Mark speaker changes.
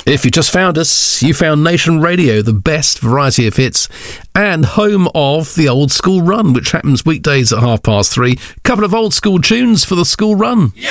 Speaker 1: If you just found us, you found Nation Radio, the best variety of hits, and home of the Old School Run, which happens weekdays at 3:30. Couple of old school tunes for the school run.